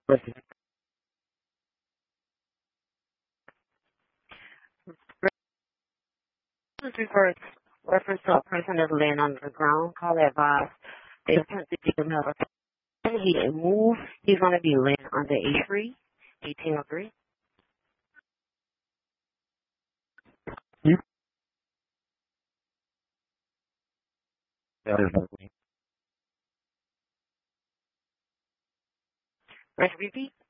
Listen, this refers reference to a person that's laying on the ground. Call that advised. They attempt to give him help. He didn't move. He's going to be laying under A3, 1803. You Repeat.